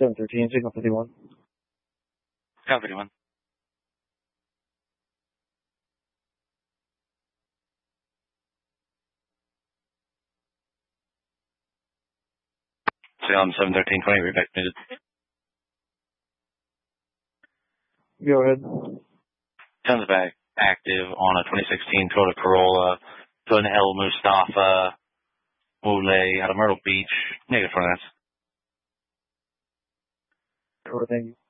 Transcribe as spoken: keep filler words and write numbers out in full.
seven thirteen, signal fifty-one. Signal fifty-one. Salem seven thirteen twenty, reback needed. Go ahead. Comes back active on a twenty sixteen Toyota Corolla, Twin El Mustafa Moulay out of Myrtle Beach. Negative for us. Sure, thank you.